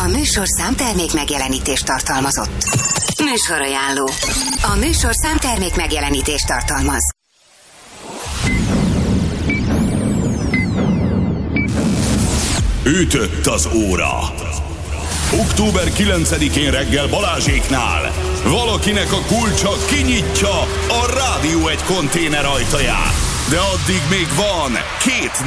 A műsor számtermék megjelenítést tartalmazott. Műsorajánló. A műsor számtermék megjelenítést tartalmaz. Ütött az óra. Október 9-én reggel Balázséknál valakinek a kulcsa kinyitja a Rádió 1 konténer ajtaját. De addig még van 2